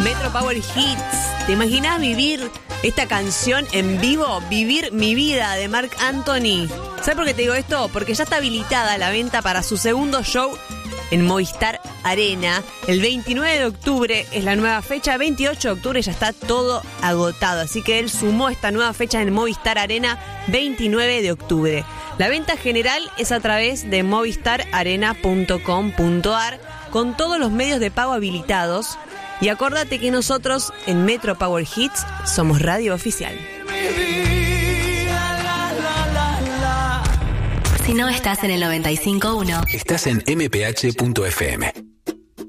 Metro Power Hits. ¿Te imaginas vivir esta canción en vivo? Vivir mi vida de Marc Anthony. ¿Sabes por qué te digo esto? Porque ya está habilitada la venta para su segundo show en Movistar Arena. El 29 de octubre es la nueva fecha. 28 de octubre ya está todo agotado. Así que él sumó esta nueva fecha en Movistar Arena, 29 de octubre. La venta general es a través de movistararena.com.ar con todos los medios de pago habilitados. Y acordate que nosotros en Metro Power Hits somos radio oficial. Si no estás en el 95.1, estás en mph.fm.